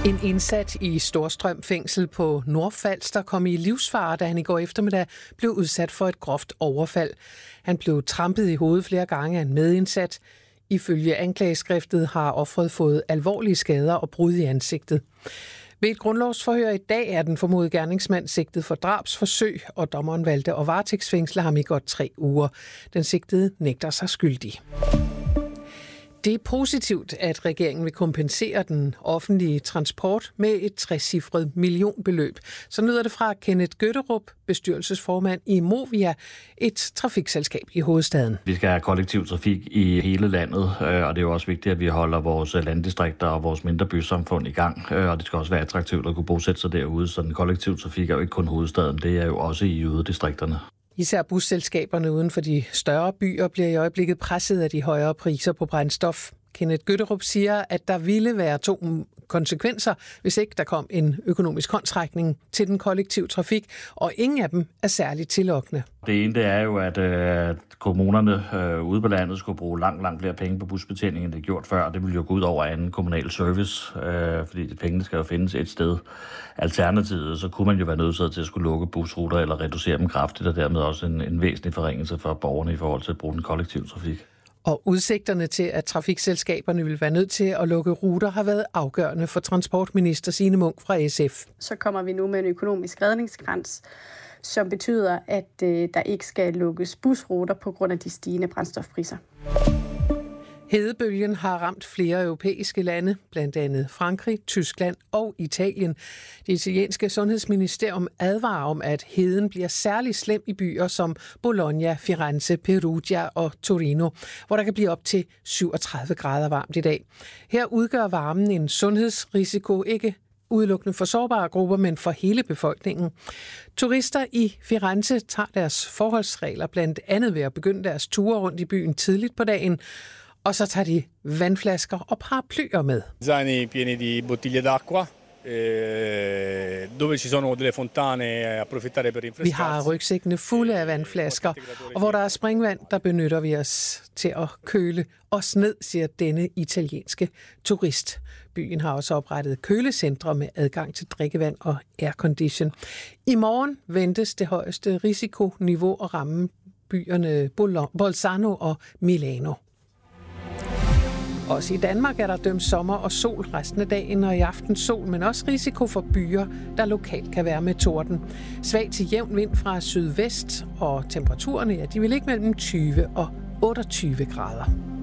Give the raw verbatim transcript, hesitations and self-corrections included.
En indsat i Storstrøm fængsel på Nordfalster kom i livsfare, da han i går eftermiddag blev udsat for et groft overfald. Han blev trampet i hovedet flere gange af en medindsat. Ifølge anklageskriftet har offeret fået alvorlige skader og brud i ansigtet. Ved et grundlovsforhør i dag er den formodede gerningsmand sigtet for drabsforsøg, og dommeren valgte at varetægtsfængsle ham i godt tre uger. Den sigtede nægter sig skyldig. Det er positivt, at regeringen vil kompensere den offentlige transport med et trecifret millionbeløb. Så lyder det fra Kenneth Gøtterup, bestyrelsesformand i Movia, et trafikselskab i hovedstaden. Vi skal have kollektiv trafik i hele landet, og det er jo også vigtigt, at vi holder vores landdistrikter og vores mindre bysamfund i gang. Og det skal også være attraktivt at kunne bosætte sig derude, så den kollektiv trafik er jo ikke kun hovedstaden, det er jo også i yderdistrikterne. Især busselskaberne uden for de større byer bliver i øjeblikket presset af de højere priser på brændstof. Kenneth Gøtterup siger, at der ville være to konsekvenser, hvis ikke der kom en økonomisk håndsrækning til den kollektive trafik, og ingen af dem er særligt tillokkende. Det ene det er jo, at øh, kommunerne øh, ude på landet skulle bruge langt, langt flere penge på busbetjening, end det er gjort før. Det ville jo gå ud over anden kommunal service, øh, fordi de pengene skal jo findes et sted. Alternativet, så kunne man jo være nødsaget til at skulle lukke busruter eller reducere dem kraftigt, og dermed også en, en væsentlig forringelse for borgerne i forhold til at bruge den kollektive trafik. Og udsigterne til, at trafikselskaberne vil være nødt til at lukke ruter, har været afgørende for transportminister Signe Munk fra S F. Så kommer vi nu med en økonomisk redningskrans, som betyder, at øh, der ikke skal lukkes busruter på grund af de stigende brændstofpriser. Hedebølgen har ramt flere europæiske lande, blandt andet Frankrig, Tyskland og Italien. Det italienske sundhedsministerium advarer om, at heden bliver særlig slem i byer som Bologna, Firenze, Perugia og Torino, hvor der kan blive op til syvogtredive grader varmt i dag. Her udgør varmen en sundhedsrisiko, ikke udelukkende for sårbare grupper, men for hele befolkningen. Turister i Firenze tager deres forholdsregler blandt andet ved at begynde deres ture rundt i byen tidligt på dagen, og så tager de vandflasker og paraplyer med. Zaini pieni di bottiglie d'acqua, dove ci sono delle fontane, approfittare per rinfrescarsi. Vi har rygsækkene fulde af vandflasker, og hvor der er springvand, der benytter vi os til at køle os ned, siger denne italienske turist. Byen har også oprettet kølecentre med adgang til drikkevand og aircondition. I morgen ventes det højeste risikoniveau at ramme byerne Bolzano og Milano. Også i Danmark er der dømt sommer og sol resten af dagen, og i aften sol, men også risiko for byer, der lokalt kan være med torden. Svag til jævn vind fra sydvest, og temperaturerne ja, de vil ligge mellem tyve og otteogtyve grader.